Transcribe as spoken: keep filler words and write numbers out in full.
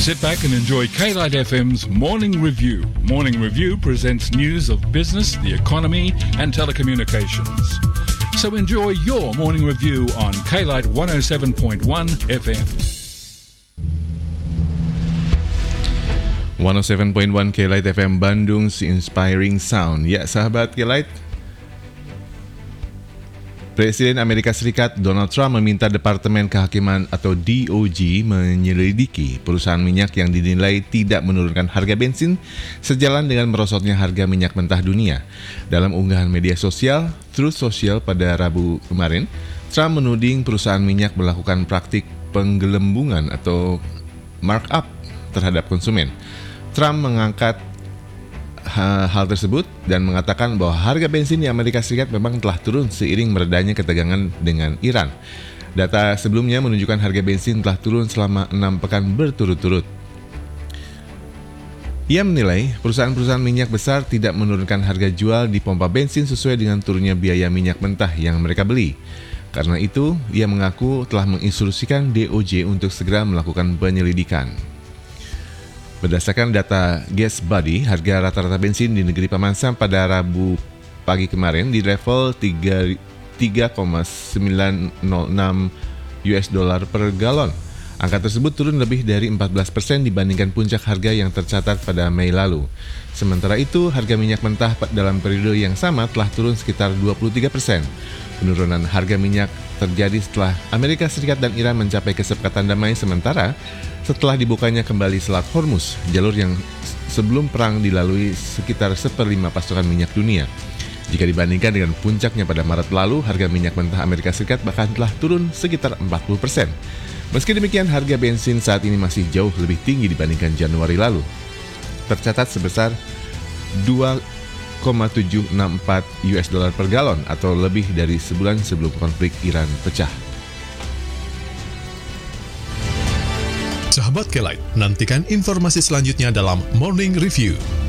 Sit back and enjoy K-Lite F M's Morning Review. Morning Review presents news of business, the economy and telecommunications. So enjoy your morning review on K-Lite one oh seven point one F M. one oh seven point one K-Lite F M Bandung's Inspiring Sound. Ya, sahabat K-Lite, Presiden Amerika Serikat Donald Trump meminta Departemen Kehakiman atau D O J menyelidiki perusahaan minyak yang dinilai tidak menurunkan harga bensin sejalan dengan merosotnya harga minyak mentah dunia. Dalam unggahan media sosial Truth Social pada Rabu kemarin, Trump menuding perusahaan minyak melakukan praktik penggelembungan atau markup terhadap konsumen. Trump mengangkat hal tersebut dan mengatakan bahwa harga bensin di Amerika Serikat memang telah turun seiring meredanya ketegangan dengan Iran. Data sebelumnya menunjukkan harga bensin telah turun selama enam pekan berturut-turut. Ia menilai perusahaan-perusahaan minyak besar tidak menurunkan harga jual di pompa bensin sesuai dengan turunnya biaya minyak mentah yang mereka beli. Karena itu, ia mengaku telah menginstruksikan D O J untuk segera melakukan penyelidikan. Berdasarkan data Gas Buddy, harga rata-rata bensin di negeri Paman Sam pada Rabu pagi kemarin di level tiga koma sembilan nol enam U S dollar per galon. Angka tersebut turun lebih dari empat belas persen dibandingkan puncak harga yang tercatat pada Mei lalu. Sementara itu, harga minyak mentah dalam periode yang sama telah turun sekitar dua puluh tiga persen. Penurunan harga minyak terjadi setelah Amerika Serikat dan Iran mencapai kesepakatan damai sementara setelah dibukanya kembali Selat Hormuz, jalur yang sebelum perang dilalui sekitar seperlima pasokan minyak dunia. Jika dibandingkan dengan puncaknya pada Maret lalu, harga minyak mentah Amerika Serikat bahkan telah turun sekitar empat puluh persen. Meski demikian, harga bensin saat ini masih jauh lebih tinggi dibandingkan Januari lalu. Tercatat sebesar dua koma tujuh enam empat U S dollar per galon atau lebih dari sebulan sebelum konflik Iran pecah. Sahabat K-Lite, nantikan informasi selanjutnya dalam Morning Review.